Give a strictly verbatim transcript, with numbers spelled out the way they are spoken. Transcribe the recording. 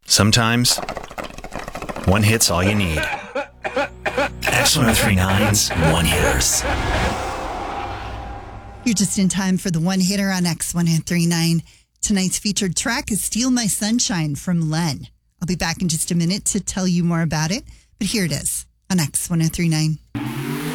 Sometimes, one hit's all you need. X ten thirty-nine's One Hitters. You're just in time for the one hitter on X ten thirty-nine. Tonight's featured track is Steal My Sunshine from Len. I'll be back in just a minute to tell you more about it, but here it is on X ten thirty-nine.